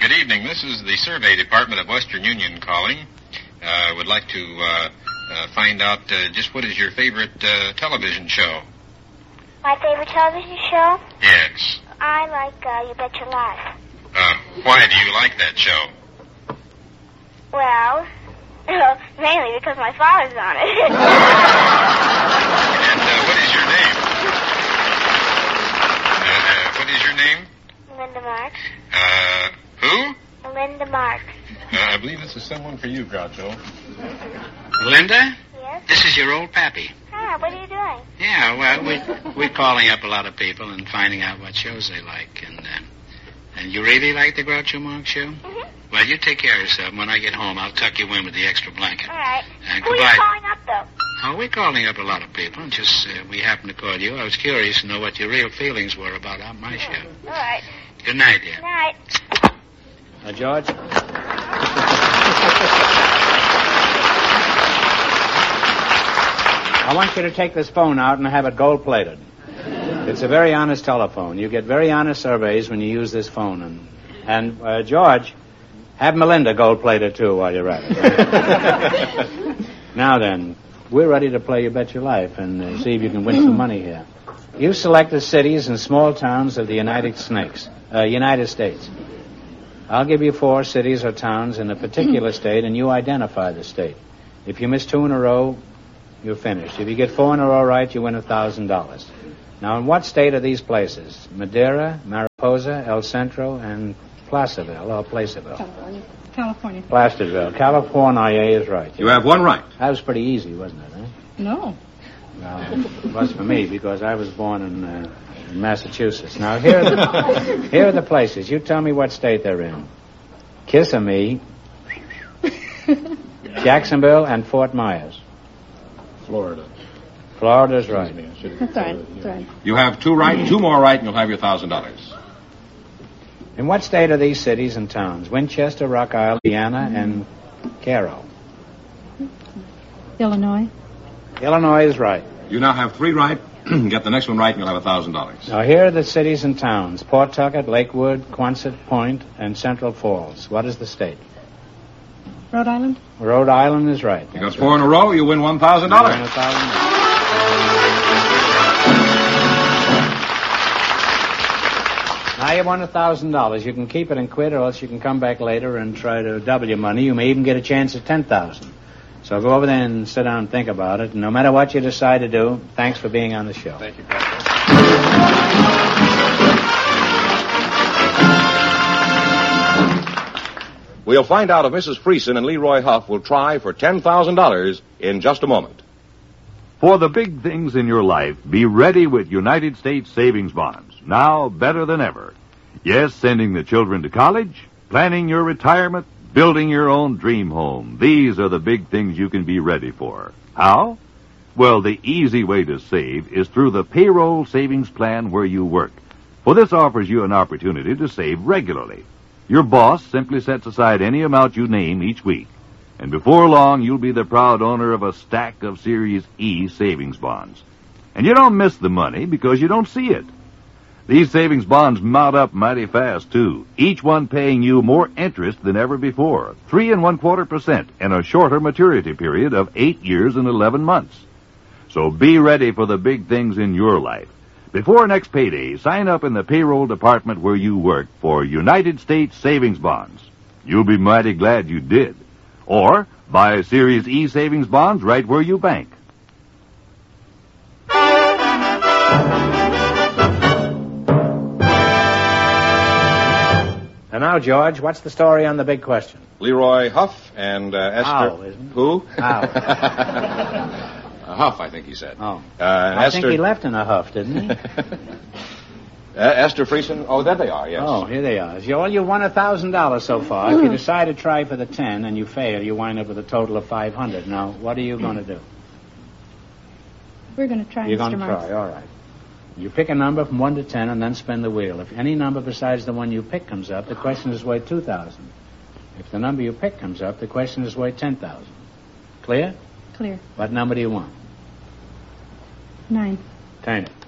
Good evening. This is the Survey Department of Western Union calling. Would like to find out just what is your favorite television show? My favorite television show? Yes. I like You Bet Your Life. Why do you like that show? Well, mainly because my father's on it. And what is your name? What is your name? Melinda Marks. Who? Melinda Marks. I believe this is someone for you, Groucho. Linda? Yes? This is your old pappy. Ah, what are you doing? Yeah, well, we're calling up a lot of people and finding out what shows they like. And you really like the Groucho Marx show? Mm-hmm. Well, you take care of yourself. When I get home, I'll tuck you in with the extra blanket. All right. And Who are goodbye. you calling up, though? Oh, we're calling up a lot of people. Just we happened to call you. I was curious to know what your real feelings were about my show. All right. Good night, dear. Good night. George? I want you to take this phone out and have it gold-plated. It's a very honest telephone. You get very honest surveys when you use this phone. And George, have Melinda gold-plated, too, while you're at it. Now then, we're ready to play You Bet Your Life and see if you can win some money here. You selected cities and small towns of the United States. I'll give you 4 cities or towns in a particular state, and you identify the state. If you miss 2 in a row, you're finished. If you get 4 in a row right, you win $1,000. Now, in what state are these places? Madeira, Mariposa, El Centro, and Placerville, or Placerville? California. Placerville. California is right. You have one right. That was pretty easy, wasn't it, eh? No. Well, it was for me, because I was born in Massachusetts. Now, here are the places. You tell me what state they're in. Kissimmee, Jacksonville, and Fort Myers. Florida. Florida's right. That's right. That's right. You have 2 right, 2 more right, and you'll have your $1,000. In what state are these cities and towns? Winchester, Rock Island, Indiana, and Cairo. Illinois. Illinois is right. You now have 3 right. Get the next one right, and you'll have $1,000. Now, here are the cities and towns. Pawtucket, Lakewood, Quonset Point, and Central Falls. What is the state? Rhode Island. Rhode Island is right. You got 4 in a row, you win $1,000. Now you won $1,000. You can keep it and quit, or else you can come back later and try to double your money. You may even get a chance at $10,000. So go over there and sit down and think about it. And no matter what you decide to do, thanks for being on the show. Thank you, Pastor. We'll find out if Mrs. Friesen and Leroy Huff will try for $10,000 in just a moment. For the big things in your life, be ready with United States savings bonds. Now better than ever. Yes, sending the children to college, planning your retirement, building your own dream home. These are the big things you can be ready for. How? Well, the easy way to save is through the payroll savings plan where you work. For this offers you an opportunity to save regularly. Your boss simply sets aside any amount you name each week. And before long, you'll be the proud owner of a stack of Series E savings bonds. And you don't miss the money because you don't see it. These savings bonds mount up mighty fast, too, each one paying you more interest than ever before, 3.25% in a shorter maturity period of 8 years and 11 months. So be ready for the big things in your life. Before next payday, sign up in the payroll department where you work for United States savings bonds. You'll be mighty glad you did. Or buy Series E savings bonds right where you bank. And now, George, what's the story on the big question? Leroy Huff and Esther... Owl, isn't it? Who? Owl. Huff, I think he said. Oh. I think he left in a huff, didn't he? Esther Friesen. Oh, there they are, yes. Oh, here they are. Well, you won $1,000 so far. If you decide to try for the 10 and you fail, you wind up with a total of $500. Now, what are you going to do? We're going to try, You're Mr. going to Marks. try, all right. You pick a number from 1 to 10 and then spin the wheel. If any number besides the one you pick comes up, the question is worth $2,000. If the number you pick comes up, the question is worth $10,000. Clear? Clear. What number do you want? 9. Turn it.